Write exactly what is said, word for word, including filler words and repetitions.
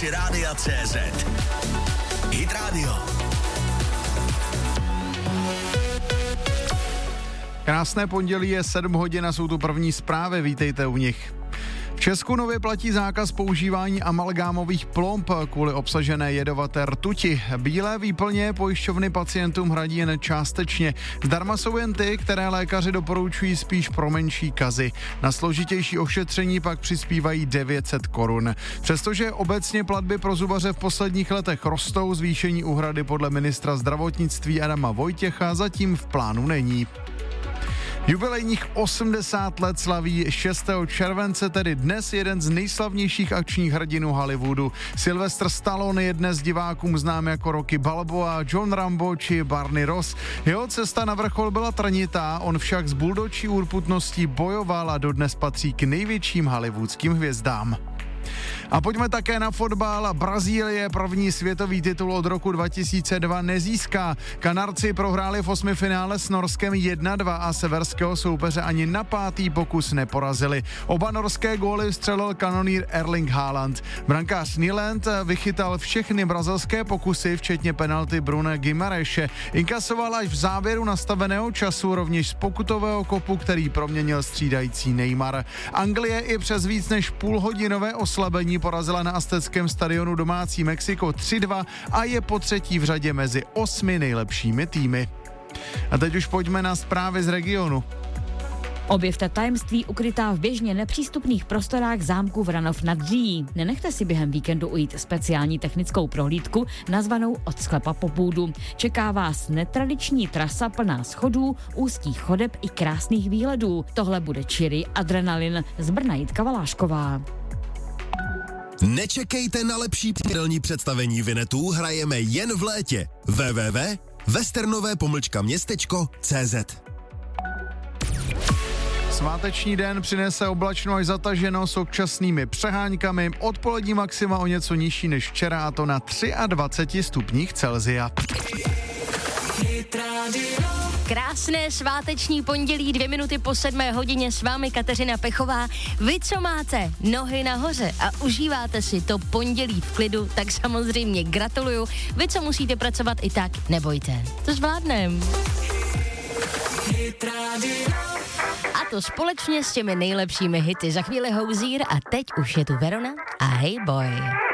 aplikaci Rádia C Z. Hit Radio. Krásné pondělí, je sedm hodin a jsou tu první zprávy, vítejte u nich. V Česku nově platí zákaz používání amalgámových plomb kvůli obsažené jedovaté rtuti. Bílé výplně pojišťovny pacientům hradí jen částečně. Zdarma jsou jen ty, které lékaři doporučují spíš pro menší kazy. Na složitější ošetření pak přispívají devět set korun. Přestože obecně platby pro zubaře v posledních letech rostou, zvýšení úhrady podle ministra zdravotnictví Adama Vojtěcha zatím v plánu není. Jubilejních osmdesát let slaví šestého července, tedy dnes jeden z nejslavnějších akčních hrdinů Hollywoodu. Sylvester Stallone je dnes divákům znám jako Rocky Balboa, John Rambo či Barney Ross. Jeho cesta na vrchol byla trnitá, on však s buldočí urputností bojoval a dodnes patří k největším hollywoodským hvězdám. A pojďme také na fotbal. Brazílie první světový titul od roku dva tisíce dva nezíská. Kanarci prohráli v osmifinále s Norskem jedna dva a severského soupeře ani na pátý pokus neporazili. Oba norské góly vstřelil kanonýr Erling Haaland. Brankář Nyland vychytal všechny brazilské pokusy, včetně penalty Bruna Guimareše. Inkasoval až v závěru nastaveného času, rovněž z pokutového kopu, který proměnil střídající Neymar. Anglie i přes víc než půlhodinové oslabení porazila na azteckém stadionu domácí Mexiko tři dva a je po třetí v řadě mezi osmi nejlepšími týmy. A teď už pojďme na zprávy z regionu. Objevte tajemství ukrytá v běžně nepřístupných prostorách zámku Vranov nad Říjí. Nenechte si během víkendu ujít speciální technickou prohlídku nazvanou Od sklepa po půdu. Čeká vás netradiční trasa plná schodů, úzkých chodeb i krásných výhledů. Tohle bude čirý adrenalin. Z Brna Jitka Valášková. Nečekejte na lepší pondělní představení Vinetů, hrajeme jen v létě. w w w tečka westernové pomlčka městečko tečka c z. Sváteční den přinese oblačno až zataženo s občasnými přeháňkami. Odpolední maxima o něco nižší než včera, a to na dvacet tři stupních Celsia. Krásné sváteční pondělí, dvě minuty po sedmé hodině, s vámi Kateřina Pechová. Vy, co máte nohy nahoře a užíváte si to pondělí v klidu, tak samozřejmě gratuluju. Vy, co musíte pracovat i tak, nebojte, to zvládnem. A to společně s těmi nejlepšími hity. Za chvíli Hozier a teď už je tu Verona a Hey Boy.